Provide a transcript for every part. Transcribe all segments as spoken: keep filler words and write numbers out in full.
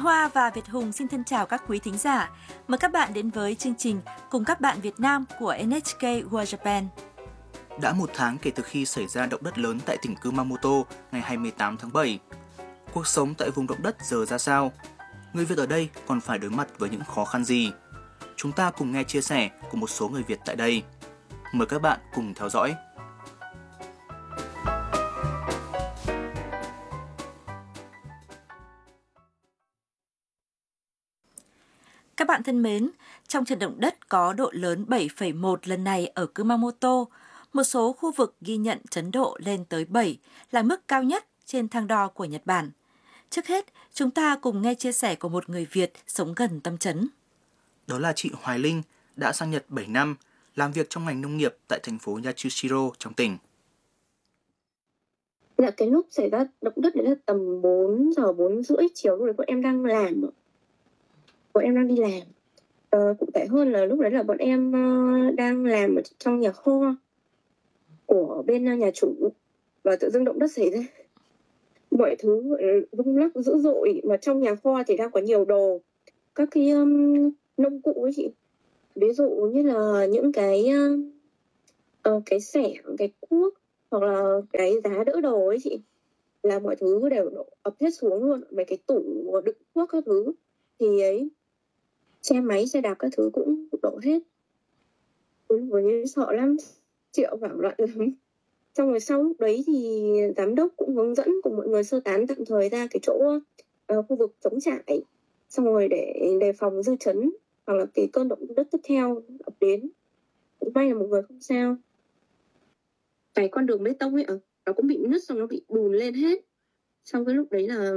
Hoa và Việt Hùng xin thân chào các quý thính giả. Mời các bạn đến với chương trình Cùng các bạn Việt Nam của en hát ca World Japan. Đã một tháng kể từ khi xảy ra động đất lớn tại tỉnh Kumamoto ngày hai mươi tám tháng bảy. Cuộc sống tại vùng động đất giờ ra sao? Người Việt ở đây còn phải đối mặt với những khó khăn gì? Chúng ta cùng nghe chia sẻ của một số người Việt tại đây. Mời các bạn cùng theo dõi. Các bạn thân mến, trong trận động đất có độ lớn bảy phẩy một lần này ở Kumamoto, một số khu vực ghi nhận chấn độ lên tới bảy là mức cao nhất trên thang đo của Nhật Bản. Trước hết, chúng ta cùng nghe chia sẻ của một người Việt sống gần tâm chấn. Đó là chị Hoài Linh, đã sang Nhật bảy năm, làm việc trong ngành nông nghiệp tại thành phố Yatsushiro trong tỉnh. Dạ, cái lúc xảy ra động đất đấy là tầm bốn giờ, bốn rưỡi chiều, lúc đấy bọn em đang làm. Bọn em đang đi làm. Ờ, cụ thể hơn là lúc đấy là bọn em uh, đang làm ở trong nhà kho của bên uh, nhà chủ. Và tự dưng động đất xảy ra. Mọi thứ rung lắc dữ dội. Mà trong nhà kho thì đang có nhiều đồ. Các cái um, nông cụ ấy chị. Ví dụ như là những cái uh, uh, cái xẻng, cái cuốc, hoặc là cái giá đỡ đồ ấy chị. Là mọi thứ đều đổ ập hết xuống luôn. Mấy cái tủ đựng thuốc các thứ. Thì ấy, xe máy, xe đạp các thứ cũng đổ hết. Với sợ lắm, Triệu hoảng loạn lắm. Xong rồi sau lúc đấy thì giám đốc cũng hướng dẫn cùng mọi người sơ tán tạm thời ra cái chỗ uh, khu vực chống trải. Xong rồi để đề phòng dư chấn hoặc là cái cơn động đất tiếp theo ập đến. Cũng may là một người không sao. Cái con đường bê tông ấy, ở nó cũng bị nứt, xong nó bị bùn lên hết. Xong cái lúc đấy là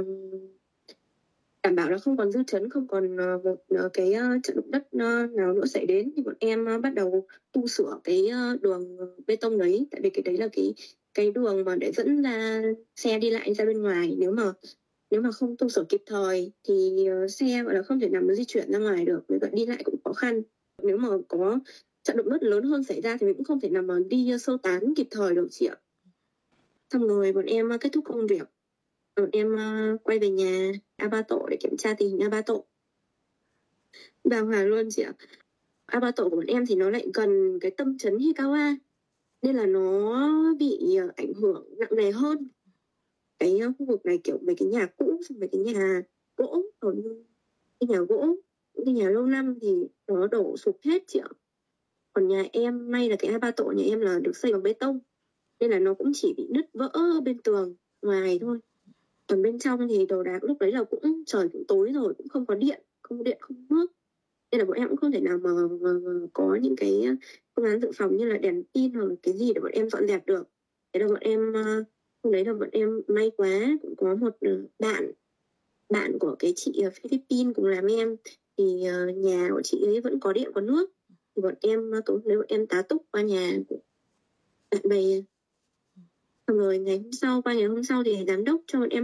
đảm bảo là không còn dư chấn, không còn một cái trận động đất nào nữa xảy đến, thì bọn em bắt đầu tu sửa cái đường bê tông đấy. Tại vì cái đấy là cái cái đường mà để dẫn ra xe đi lại ra bên ngoài. Nếu mà nếu mà không tu sửa kịp thời thì xe gọi là không thể nào mà di chuyển ra ngoài được, với cả đi lại cũng khó khăn. Nếu mà có trận động đất lớn hơn xảy ra thì mình cũng không thể nào mà đi sơ tán kịp thời được chị ạ. Xong rồi bọn em kết thúc công việc, bọn em uh, quay về nhà Abato để kiểm tra tình hình Abato. Bàng hoàng luôn chị ạ. Abato của bọn em thì nó lại gần cái tâm chấn Hikawa, nên là nó bị uh, ảnh hưởng nặng nề hơn. Cái uh, khu vực này kiểu mấy cái nhà cũ, mấy cái nhà gỗ, hầu như cái nhà gỗ, những cái nhà lâu năm thì nó đổ sụp hết chị ạ. Còn nhà em, may là cái Abato nhà em là được xây bằng bê tông, nên là nó cũng chỉ bị nứt vỡ bên tường ngoài thôi. Còn bên trong thì đồ đạc lúc đấy là cũng trời cũng tối rồi, cũng không có điện, không có điện, không có nước. Nên là bọn em cũng không thể nào mà, mà, mà có những cái phương án dự phòng như là đèn pin hoặc là cái gì để bọn em dọn dẹp được. Thế là bọn em, hôm đấy là bọn em may quá, cũng có một bạn, bạn của cái chị ở Philippines cùng làm em. Thì nhà của chị ấy vẫn có điện, có nước. Thì bọn em, tối hôm đấy bọn em tá túc qua nhà của bạn bè. Xong rồi ngày hôm sau, qua ngày hôm sau thì giám đốc cho bọn em